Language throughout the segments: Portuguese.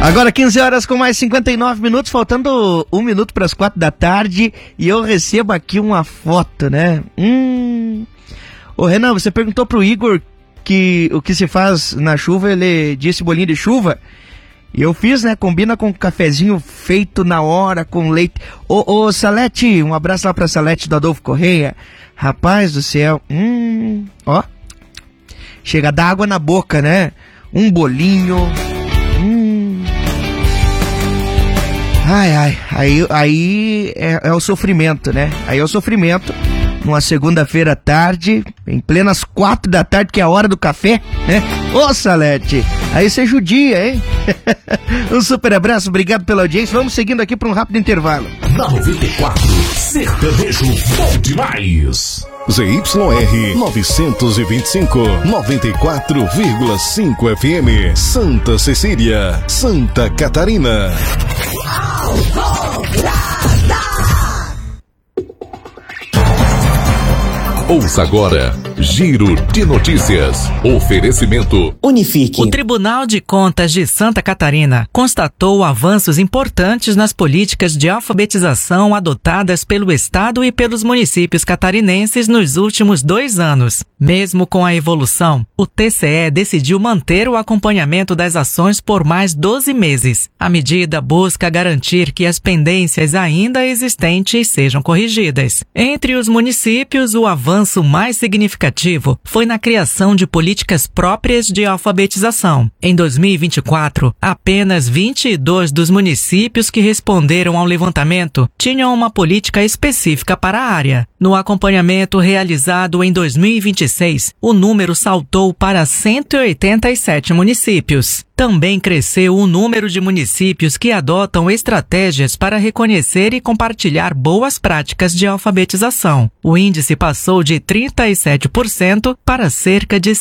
Agora 15 horas com mais 59 minutos, faltando 1 minuto para as 4 da tarde, e eu recebo aqui uma foto, né? Ô Renan, você perguntou pro Igor que o que se faz na chuva, ele disse bolinho de chuva, e eu fiz, né? Combina com um cafezinho feito na hora, com leite. Ô Salete, um abraço lá pra Salete do Adolfo Correia. Rapaz do céu, ó, chega a dar água na boca, né? Um bolinho, aí é o sofrimento, né? Aí é o sofrimento, numa segunda-feira à tarde, em plenas 4 da tarde, que é a hora do café, né? Ô Salete, aí você judia, hein? Um super abraço, obrigado pela audiência, vamos seguindo aqui para um rápido intervalo. Na 94, sertanejo bom demais. ZYR 925, 94,5 FM, Santa Cecília, Santa Catarina. Ouça agora, Giro de Notícias. Oferecimento Unifique. O Tribunal de Contas de Santa Catarina constatou avanços importantes nas políticas de alfabetização adotadas pelo Estado e pelos municípios catarinenses nos últimos 2 anos. Mesmo com a evolução, o TCE decidiu manter o acompanhamento das ações por mais 12 meses. A medida busca garantir que as pendências ainda existentes sejam corrigidas. Entre os municípios, o avanço mais significativo foi na criação de políticas próprias de alfabetização. Em 2024, apenas 22 dos municípios que responderam ao levantamento tinham uma política específica para a área. No acompanhamento realizado em 2026, o número saltou para 187 municípios. Também cresceu o número de municípios que adotam estratégias para reconhecer e compartilhar boas práticas de alfabetização. O índice passou de 37% para cerca de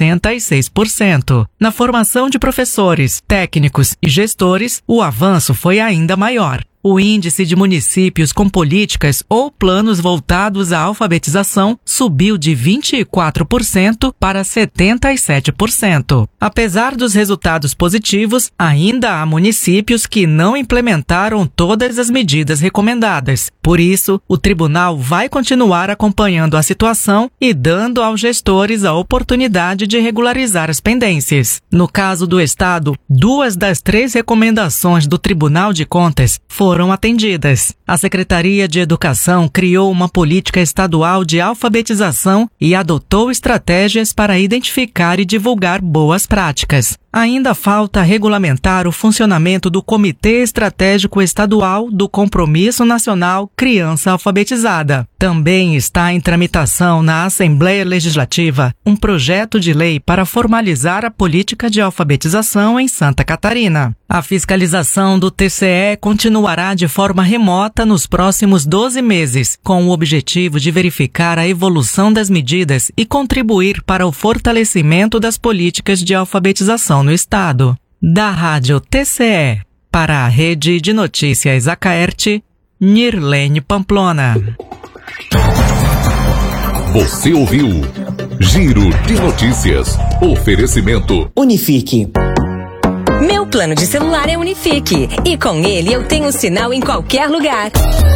66%. Na formação de professores, técnicos e gestores, o avanço foi ainda maior. O índice de municípios com políticas ou planos voltados à alfabetização subiu de 24% para 77%. Apesar dos resultados positivos, ainda há municípios que não implementaram todas as medidas recomendadas. Por isso, o tribunal vai continuar acompanhando a situação e dando aos gestores a oportunidade de regularizar as pendências. No caso do Estado, 2 das 3 recomendações do Tribunal de Contas foram atendidas. A Secretaria de Educação criou uma política estadual de alfabetização e adotou estratégias para identificar e divulgar boas práticas. Ainda falta regulamentar o funcionamento do Comitê Estratégico Estadual do Compromisso Nacional Criança Alfabetizada. Também está em tramitação na Assembleia Legislativa um projeto de lei para formalizar a política de alfabetização em Santa Catarina. A fiscalização do TCE continuará de forma remota nos próximos 12 meses, com o objetivo de verificar a evolução das medidas e contribuir para o fortalecimento das políticas de alfabetização no Estado. Da Rádio TCE, para a Rede de Notícias Acaerte, Nirlene Pamplona. Você ouviu Giro de Notícias. Oferecimento Unifique. Meu plano de celular é Unifique e com ele eu tenho sinal em qualquer lugar.